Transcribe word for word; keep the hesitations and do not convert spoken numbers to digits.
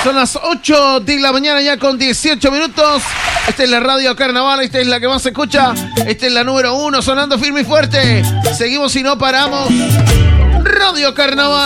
Son las ocho de la mañana ya con dieciocho minutos. Esta es la Radio Carnaval, esta es la que más se escucha. Esta es la número uno, sonando firme y fuerte. Seguimos y no paramos. Radio Carnaval.